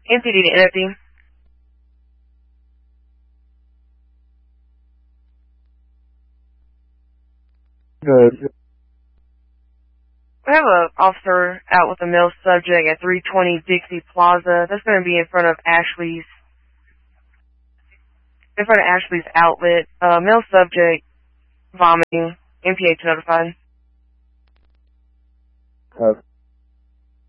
MPD to NFD. Good. We have an officer out with a male subject at 320 Dixie Plaza. That's going to be in front of Ashley's outlet. Male subject vomiting. MPH notified.